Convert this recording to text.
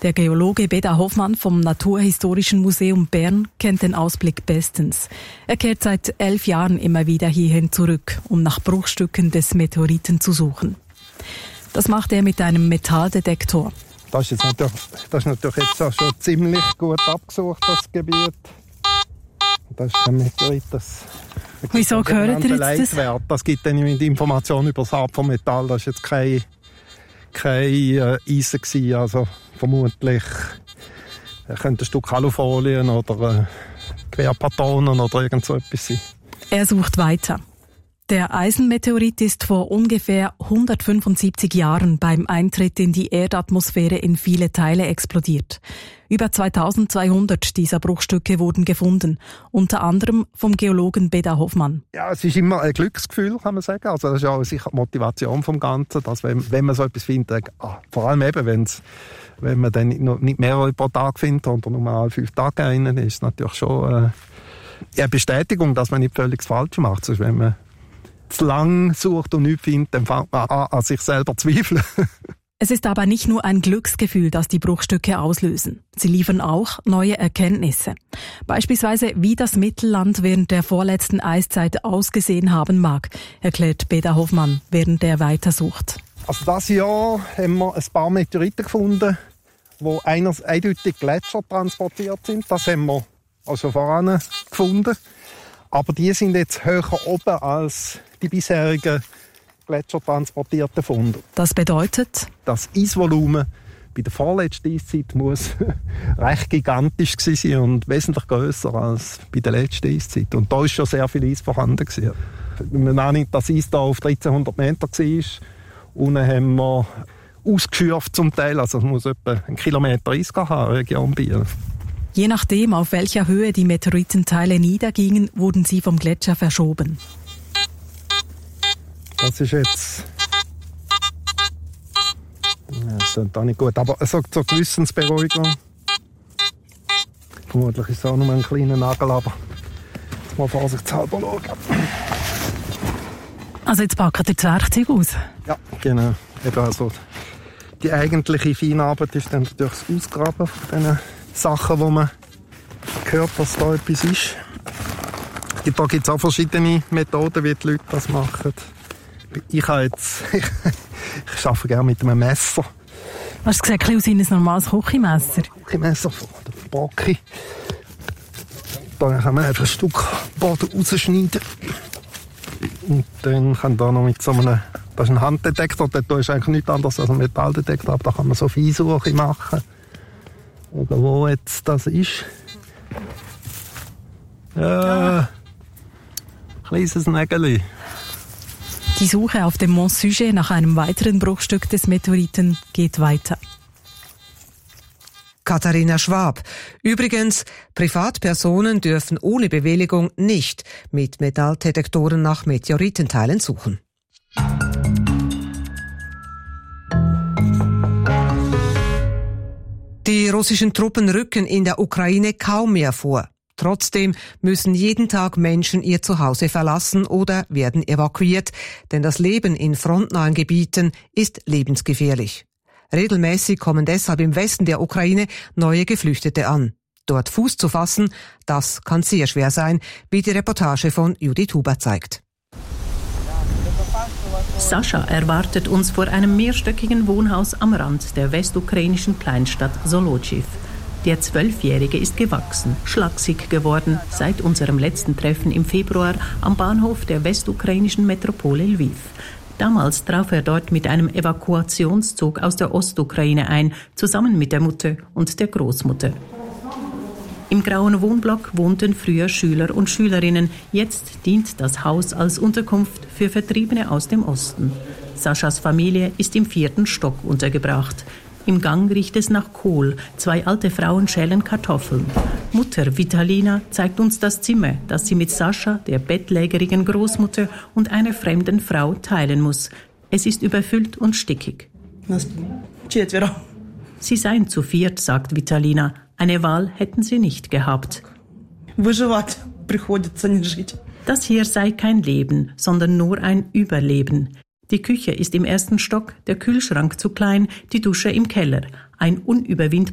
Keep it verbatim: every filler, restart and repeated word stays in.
Der Geologe Beda Hoffmann vom Naturhistorischen Museum Bern kennt den Ausblick bestens. Er kehrt seit elf Jahren immer wieder hierhin zurück, um nach Bruchstücken des Meteoriten zu suchen. Das macht er mit einem Metalldetektor. Das ist, jetzt natürlich, das ist natürlich jetzt auch schon ziemlich gut abgesucht, das Gebiet. Das ist kein Meteorit. Das Wieso gehört ihr jetzt das? Das gibt dann die Information über das Art von Metall. Das war jetzt kein, kein äh, Eisen gewesen. Also vermutlich äh, könnte ein Stück Alufolien oder äh, Querpatronen oder irgend so etwas sein. Er sucht weiter. Der Eisenmeteorit ist vor ungefähr hundertfünfundsiebzig Jahren beim Eintritt in die Erdatmosphäre in viele Teile explodiert. Über zweitausendzweihundert dieser Bruchstücke wurden gefunden, unter anderem vom Geologen Beda Hoffmann. Ja, es ist immer ein Glücksgefühl, kann man sagen. Also das ist auch sicher die Motivation vom Ganzen, dass wenn, wenn man so etwas findet, ah, vor allem eben, wenn's, wenn man dann nicht, nicht mehrere pro Tag findet, sondern nur alle fünf Tage einen, ist natürlich schon äh, eine Bestätigung, dass man nicht völlig das Falsche macht. Sonst, wenn man zu lang sucht und nichts findet, dann fängt man an, an sich selber zu zweifeln. Es ist aber nicht nur ein Glücksgefühl, das die Bruchstücke auslösen. Sie liefern auch neue Erkenntnisse. Beispielsweise, wie das Mittelland während der vorletzten Eiszeit ausgesehen haben mag, erklärt Beda Hoffmann, während er weitersucht. Also dieses Jahr haben wir ein paar Meteoriten gefunden, die eindeutig Gletscher transportiert sind. Das haben wir also voran gefunden. Aber die sind jetzt höher oben als die bisherigen gletschertransportierten Funde. Das bedeutet? Das Eisvolumen bei der vorletzten Eiszeit muss recht gigantisch gewesen sein und wesentlich grösser als bei der letzten Eiszeit. Und da war schon sehr viel Eis vorhanden gewesen. Wenn man annimmt, dass Eis da auf dreizehnhundert Meter war, unten haben wir ausgeschürft zum Teil, also es muss etwa einen Kilometer Eis haben, Region Biel. Je nachdem, auf welcher Höhe die Meteoritenteile niedergingen, wurden sie vom Gletscher verschoben. Das ist jetzt... Ja, das klingt auch nicht gut, aber es sagt zur Gewissensberuhigung. Vermutlich ist es auch nur ein kleiner Nagel, aber jetzt mal vorsichtshalber schauen. Also jetzt packt ihr das Werkzeug aus? Ja, genau. Also die eigentliche Feinarbeit ist dann natürlich das Ausgraben von diesen Sachen, wo man hört, dass da etwas ist. Da gibt es auch verschiedene Methoden, wie die Leute das machen. Ich habe jetzt, ich, ich arbeite gerne mit einem Messer. Hast du gesagt, aus ein normales Küchenmesser? Küchenmesser von der Brocki. Da kann man einfach ein Stück Boden rausschneiden. Und dann kann da noch mit so einem, das ist ein Handdetektor, da ist eigentlich nichts anderes als ein Metalldetektor, aber da kann man so Feinsuche machen. Oder wo jetzt das ist. Ja, ja. Kleines Nägeli. Die Suche auf dem Mont Sujet nach einem weiteren Bruchstück des Meteoriten geht weiter. Katharina Schwab. Übrigens, Privatpersonen dürfen ohne Bewilligung nicht mit Metalldetektoren nach Meteoritenteilen suchen. Die russischen Truppen rücken in der Ukraine kaum mehr vor. Trotzdem müssen jeden Tag Menschen ihr Zuhause verlassen oder werden evakuiert, denn das Leben in frontnahen Gebieten ist lebensgefährlich. Regelmäßig kommen deshalb im Westen der Ukraine neue Geflüchtete an. Dort Fuß zu fassen, das kann sehr schwer sein, wie die Reportage von Judith Huber zeigt. Sascha erwartet uns vor einem mehrstöckigen Wohnhaus am Rand der westukrainischen Kleinstadt Solotchiw. Der Zwölfjährige ist gewachsen, schlaksig geworden seit unserem letzten Treffen im Februar am Bahnhof der westukrainischen Metropole Lviv. Damals traf er dort mit einem Evakuationszug aus der Ostukraine ein, zusammen mit der Mutter und der Großmutter. Im grauen Wohnblock wohnten früher Schüler und Schülerinnen. Jetzt dient das Haus als Unterkunft für Vertriebene aus dem Osten. Saschas Familie ist im vierten Stock untergebracht. Im Gang riecht es nach Kohl. Zwei alte Frauen schälen Kartoffeln. Mutter Vitalina zeigt uns das Zimmer, das sie mit Sascha, der bettlägerigen Großmutter und einer fremden Frau teilen muss. Es ist überfüllt und stickig. Sie seien zu viert, sagt Vitalina. Eine Wahl hätten sie nicht gehabt. Das hier sei kein Leben, sondern nur ein Überleben. Die Küche ist im ersten Stock, der Kühlschrank zu klein, die Dusche im Keller. Ein unüberwindbarer